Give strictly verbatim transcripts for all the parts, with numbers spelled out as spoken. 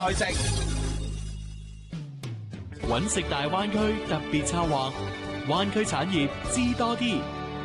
菜食。 揾食大灣區特別策劃，灣區產業知多啲。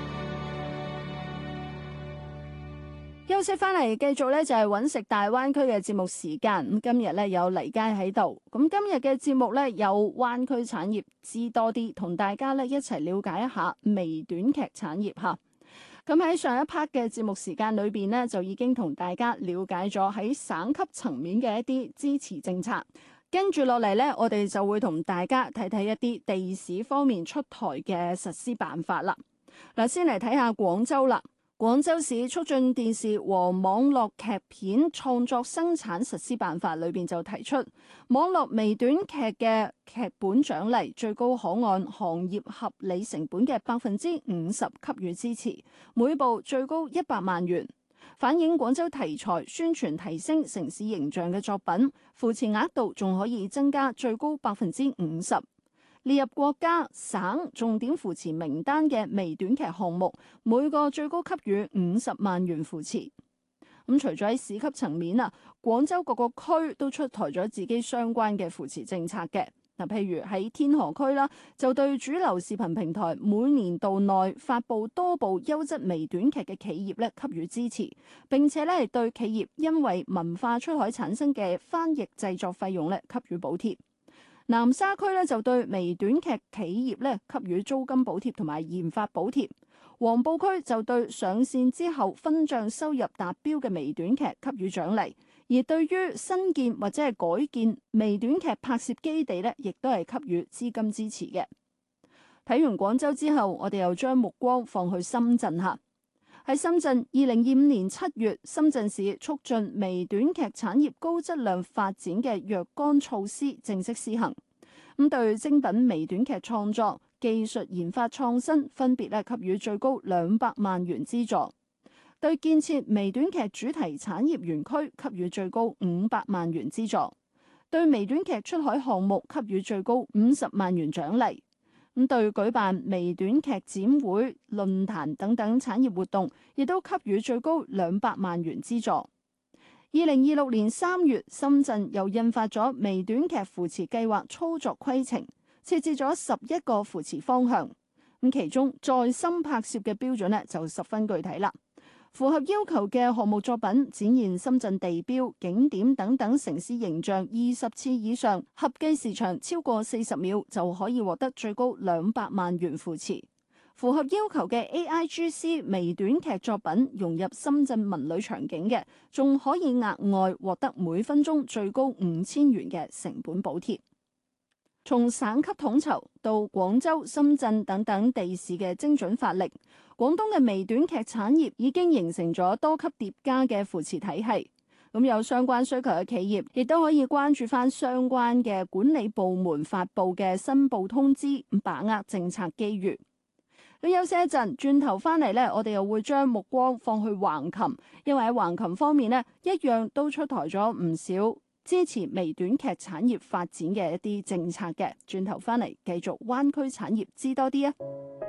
休息翻嚟，繼續咧就係揾食大灣區嘅節目時間。咁今日咧有黎佳喺度，咁今日嘅節目咧有灣區產業知多啲，同大家咧一齊了解一下微短劇產業吓。咁喺上一 part 嘅節目時間裏邊呢，就已經同大家了解咗喺省級層面嘅一啲支持政策。跟住落嚟呢，我哋就會同大家睇睇一啲地市方面出台嘅實施辦法啦。嗱，先嚟睇下廣州啦。廣州市促進電視和網絡劇片創作生產實施辦法裏邊就提出，網絡微短劇嘅劇本獎勵最高可按行業合理成本嘅百分之五十給予支持，每部最高一百萬元。反映廣州題材宣傳提升城市形象嘅作品，扶持額度仲可以增加最高百分之五十。列入國家、省重點扶持名單嘅微短劇項目，每個最高給予五十萬元扶持。咁除咗喺市級層面啊，廣州各個區都出台咗自己相關嘅扶持政策嘅。嗱，譬如喺天河區啦，就對主流視頻平台每年度內發布多部優質微短劇嘅企業咧給予支持，並且咧係對企業因為文化出海產生嘅翻譯製作費用咧給予補貼。南沙區咧就對微短劇企業咧給予租金補貼同埋研發補貼。黃埔區就對上線之後分賬收入達標嘅微短劇給予獎勵，而對於新建或者係改建微短劇拍攝基地咧，亦都係給予資金支持嘅。睇完廣州之後，我哋又將目光放去深圳嚇。喺深圳，二零二五年七月，深圳市促進微短劇產業高質量發展嘅若干措施正式施行。咁對精品微短劇創作、技術研發創新分別咧給予最高兩百萬元資助；對建設微短劇主題產業園區給予最高五百萬元資助；對微短劇出海項目給予最高五十萬元獎勵。咁對舉辦微短劇展會、論壇等等產業活動，亦都給予最高兩百萬元資助。二零二六年三月，深圳又印發咗微短劇扶持計劃操作規程，設置咗十一個扶持方向。咁其中在深拍攝嘅標準呢，就十分具體啦。符合要求嘅項目作品展現深圳地標、景點等等城市形象二十次以上，合計時長超過四十秒，就可以獲得最高兩百萬元扶持。符合要求嘅 A I G C 微短劇作品融入深圳文旅場景嘅，仲可以額外獲得每分鐘最高五千元嘅成本補貼。從省級統籌到廣州、深圳等等地市嘅精準發力，廣東嘅微短劇產業已經形成咗多級疊加嘅扶持體系。咁有相關需求嘅企業，亦都可以關注翻相關嘅管理部門發布嘅申報通知，把握政策機遇。咁休息一陣，轉頭翻嚟呢，我哋又會將目光放去橫琴，因為喺橫琴方面呢，一樣都出台咗唔少支持微短劇產業發展嘅一啲政策嘅。轉頭翻嚟繼續灣區產業知多啲啊！